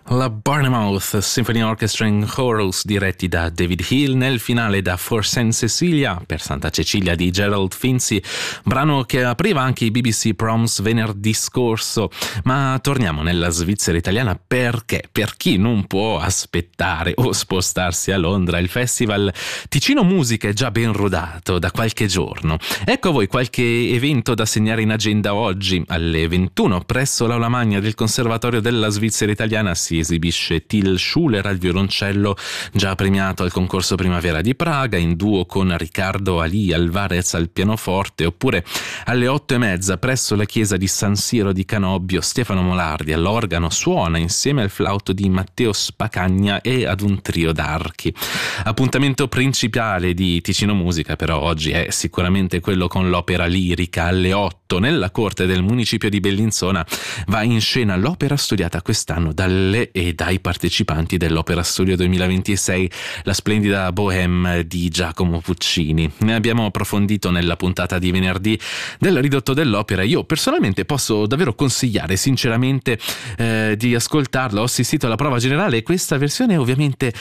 La Bournemouth Symphony Orchestra and Chorus, diretti da David Hill, nel finale da For Saint Cecilia, per Santa Cecilia di Gerald Finzi, brano che apriva anche i BBC Proms venerdì scorso. Ma torniamo nella Svizzera italiana perché, per chi non può aspettare o spostarsi a Londra, il festival Ticino Musica è già ben rodato da qualche giorno. Ecco a voi qualche evento da segnare in agenda oggi. Alle 21 presso l'Aula Magna del Conservatorio della Svizzera italiana si esibisce Till Schuler al violoncello, già premiato al concorso Primavera di Praga, in duo con Riccardo Ali Alvarez al pianoforte. Oppure alle 8:30 presso la chiesa di San Siro di Canobbio, Stefano Molardi all'organo suona insieme al flauto di Matteo Spacagna e ad un trio d'archi. Appuntamento principale di Ticino Musica però oggi è sicuramente quello con l'opera lirica. Alle 8 nella corte del municipio di Bellinzona va in scena l'opera studiata quest'anno dalle e dai partecipanti dell'Opera Studio 2026, la splendida Bohème di Giacomo Puccini. Ne abbiamo approfondito nella puntata di venerdì del Ridotto dell'Opera. Io personalmente posso davvero consigliare sinceramente di ascoltarla. Ho assistito alla prova generale e questa versione ovviamente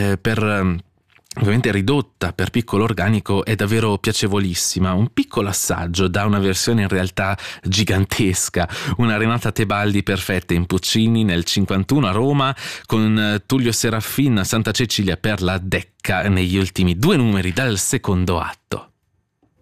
ridotta per piccolo organico è davvero piacevolissima. Un piccolo assaggio da una versione in realtà gigantesca, una Renata Tebaldi perfetta in Puccini nel 51 a Roma, con Tullio Serafin a Santa Cecilia per la Decca negli ultimi 2 numeri dal secondo atto.